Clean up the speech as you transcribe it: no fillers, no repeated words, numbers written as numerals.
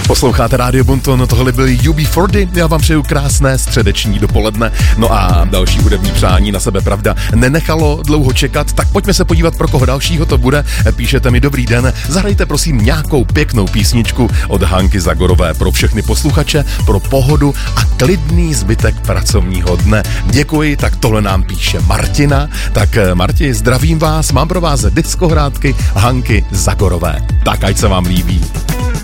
Posloucháte Rádio Bonton, tohle byl UB40, já vám přeju krásné středeční dopoledne. No a další hudební přání na sebe, pravda, nenechalo dlouho čekat, tak pojďme se podívat, pro koho dalšího to bude. Píšete mi dobrý den, zahrajte prosím nějakou pěknou písničku od Hanky Zagorové pro všechny posluchače, pro pohodu a klidný zbytek pracovního dne. Děkuji, tak tohle nám píše Martina. Tak Marti, zdravím vás, mám pro vás diskohrátky Hanky Zagorové. Tak ať se vám líbí.